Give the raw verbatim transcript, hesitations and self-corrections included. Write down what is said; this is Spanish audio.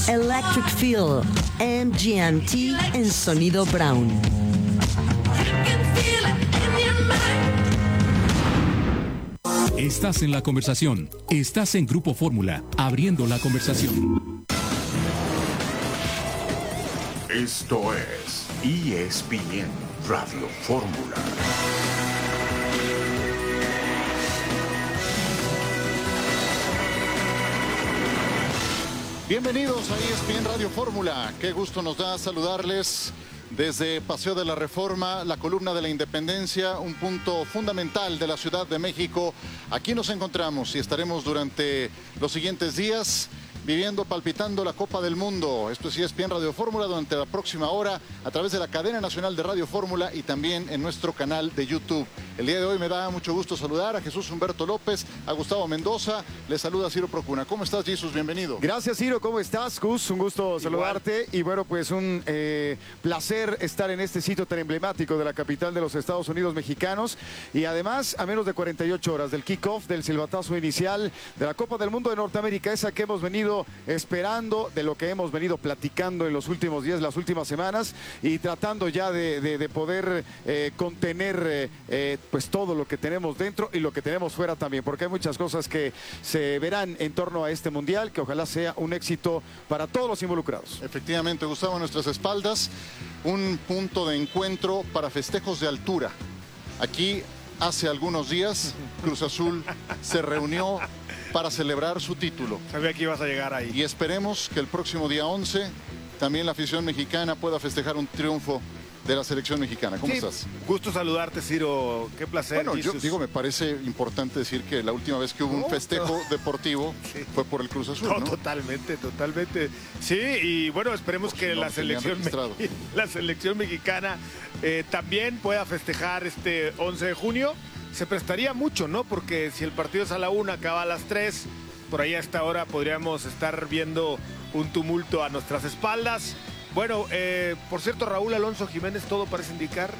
Electric Feel, M G M T en sonido Brown. Estás en la conversación. Estás en Grupo Fórmula, abriendo la conversación. Esto es E S P N Radio Fórmula. Bienvenidos a E S P N Radio Fórmula. Qué gusto nos da saludarles desde Paseo de la Reforma, la columna de la Independencia, un punto fundamental de la Ciudad de México. Aquí nos encontramos y estaremos durante los siguientes días viviendo, palpitando la Copa del Mundo. Esto es E S P N Radio Fórmula durante la próxima hora a través de la cadena nacional de Radio Fórmula y también en nuestro canal de YouTube. El día de hoy me da mucho gusto saludar a Jesús Humberto López, a Gustavo Mendoza. Les saluda Ciro Procuna. ¿Cómo estás, Jesús? Bienvenido. Gracias, Ciro. ¿Cómo estás, Gus? Un gusto saludarte. Igual. Y bueno, pues un eh, placer estar en este sitio tan emblemático de la capital de los Estados Unidos mexicanos. Y además, a menos de cuarenta y ocho horas del kickoff, del silbatazo inicial de la Copa del Mundo de Norteamérica, esa que hemos venido esperando, de lo que hemos venido platicando en los últimos días, las últimas semanas, y tratando ya de, de, de poder eh, contener eh, eh, pues todo lo que tenemos dentro y lo que tenemos fuera también, porque hay muchas cosas que se verán en torno a este mundial, que ojalá sea un éxito para todos los involucrados. Efectivamente, Gustavo, a nuestras espaldas, un punto de encuentro para festejos de altura. Aquí, hace algunos días, Cruz Azul se reunió para celebrar su título. Sabía que ibas a llegar ahí. Y esperemos que el próximo día once también la afición mexicana pueda festejar un triunfo de la selección mexicana. ¿Cómo sí, estás? Gusto saludarte, Ciro. Qué placer. Bueno, Jesus. yo digo, me parece importante decir que la última vez que hubo no, un festejo no. deportivo sí. fue por el Cruz Azul, ¿no? No, totalmente, totalmente. Sí, y bueno, esperemos pues que no la, selección la selección mexicana eh, también pueda festejar este once de junio. Se prestaría mucho, ¿no? Porque si el partido es a la una, acaba a las tres, por ahí a esta hora podríamos estar viendo un tumulto a nuestras espaldas. Bueno, eh, por cierto, Raúl Alonso Jiménez, todo parece indicar